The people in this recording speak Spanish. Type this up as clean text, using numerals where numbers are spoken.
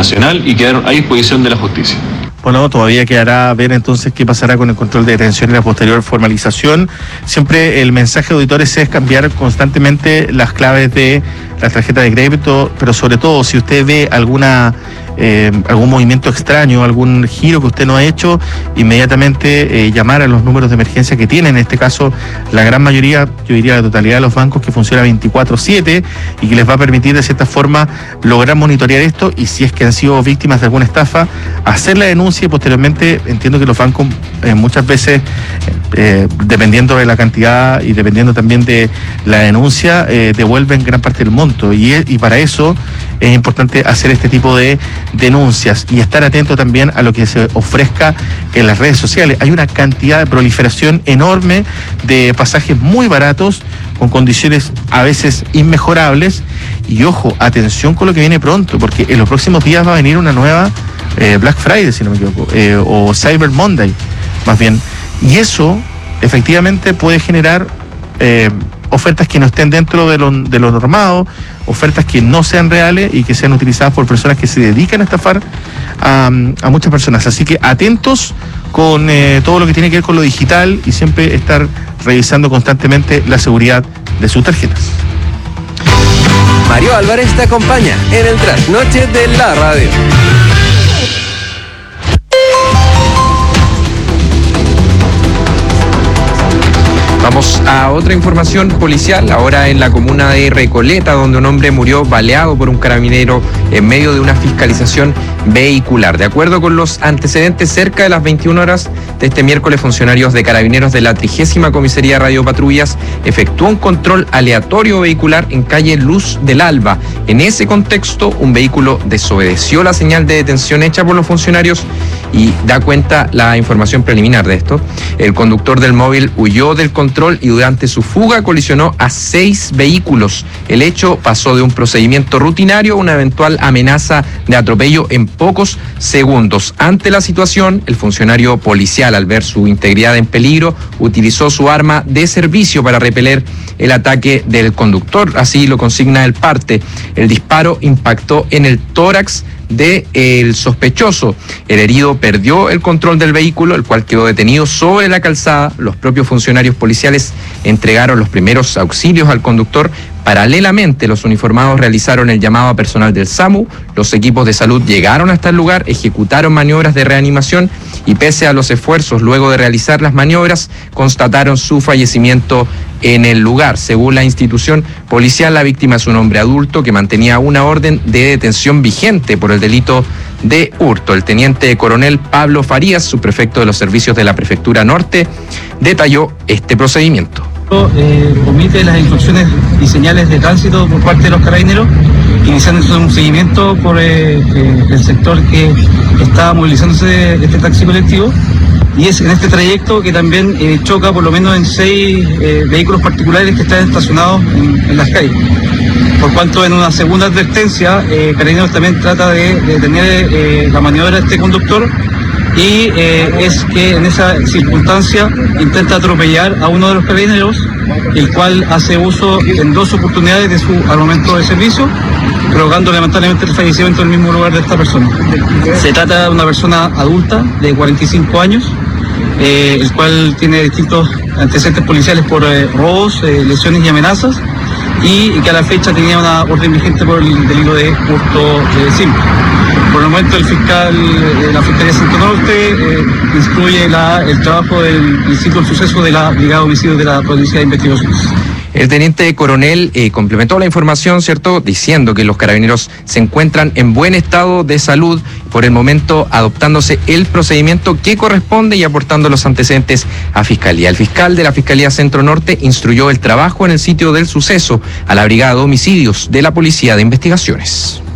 nacional y quedaron a disposición de la justicia. Bueno, todavía quedará ver entonces qué pasará con el control de detención y la posterior formalización. Siempre el mensaje de auditores es cambiar constantemente las claves de la tarjeta de crédito, pero sobre todo si usted ve algún movimiento extraño, algún giro que usted no ha hecho, inmediatamente llamar a los números de emergencia que tienen, en este caso la gran mayoría, yo diría la totalidad de los bancos, que funciona 24/7 y que les va a permitir de cierta forma lograr monitorear esto, y si es que han sido víctimas de alguna estafa, hacer la denuncia, y posteriormente entiendo que los bancos muchas veces, dependiendo de la cantidad y dependiendo también de la denuncia, devuelven gran parte del monto, y para eso es importante hacer este tipo de denuncias y estar atento también a lo que se ofrezca en las redes sociales. Hay una cantidad de proliferación enorme de pasajes muy baratos con condiciones a veces inmejorables, y ojo, atención con lo que viene pronto, porque en los próximos días va a venir una nueva Black Friday, si no me equivoco, o Cyber Monday, más bien, y eso efectivamente puede generar ofertas que no estén dentro de lo normado, ofertas que no sean reales y que sean utilizadas por personas que se dedican a estafar a muchas personas. Así que atentos con todo lo que tiene que ver con lo digital, y siempre estar revisando constantemente la seguridad de sus tarjetas. Mario Álvarez te acompaña en el Trasnoche de la Radio. Vamos a otra información policial, ahora en la comuna de Recoleta, donde un hombre murió baleado por un carabinero en medio de una fiscalización vehicular. De acuerdo con los antecedentes, cerca de las 21 horas de este miércoles, funcionarios de Carabineros de la 30ª Comisaría de Radiopatrullas efectuó un control aleatorio vehicular en calle Luz del Alba. En ese contexto, un vehículo desobedeció la señal de detención hecha por los funcionarios, y da cuenta la información preliminar de esto. El conductor del móvil huyó del control y durante su fuga colisionó a 6 vehículos. El hecho pasó de un procedimiento rutinario a una eventual amenaza de atropello en pocos segundos. Ante la situación, el funcionario policial, al ver su integridad en peligro, utilizó su arma de servicio para repeler el ataque del conductor. Así lo consigna el parte. El disparo impactó en el tórax del sospechoso. El herido perdió el control del vehículo, el cual quedó detenido sobre la calzada. Los propios funcionarios policiales entregaron los primeros auxilios al conductor. Paralelamente, los uniformados realizaron el llamado a personal del SAMU. Los equipos de salud llegaron hasta el lugar, ejecutaron maniobras de reanimación y, pese a los esfuerzos luego de realizar las maniobras, constataron su fallecimiento en el lugar. Según la institución policial, la víctima es un hombre adulto que mantenía una orden de detención vigente por el delito de hurto. El teniente coronel Pablo Farías, subprefecto de los servicios de la Prefectura Norte, detalló este procedimiento. Omite las instrucciones y señales de tránsito por parte de los carabineros, iniciando un seguimiento por el sector que está movilizándose este taxi colectivo, y es en este trayecto que también choca por lo menos en 6 vehículos particulares que están estacionados en las calles. Por cuanto en una segunda advertencia, Carabineros también trata de detener la maniobra de este conductor, y es que en esa circunstancia intenta atropellar a uno de los carabineros, el cual hace uso en 2 oportunidades de su armamento de servicio, provocando lamentablemente el fallecimiento en el mismo lugar de esta persona. Se trata de una persona adulta de 45 años, el cual tiene distintos antecedentes policiales por robos, lesiones y amenazas, y que a la fecha tenía una orden vigente por el delito de hurto simple. Por el momento el fiscal de la Fiscalía Centro Norte instruye el trabajo del Instituto del Suceso de la Brigada de Homicidios de la Policía de Investigaciones. El teniente coronel complementó la información, ¿cierto?, diciendo que los carabineros se encuentran en buen estado de salud, por el momento adoptándose el procedimiento que corresponde y aportando los antecedentes a Fiscalía. El fiscal de la Fiscalía Centro Norte instruyó el trabajo en el sitio del suceso a la Brigada de Homicidios de la Policía de Investigaciones.